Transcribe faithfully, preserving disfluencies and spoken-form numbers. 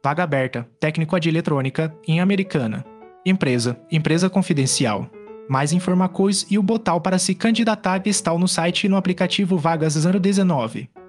Vaga aberta, técnico de eletrônica, em Americana. Empresa, empresa confidencial. Mais informações e o botão para se candidatar estão no site e no aplicativo Vagas zero dezenove.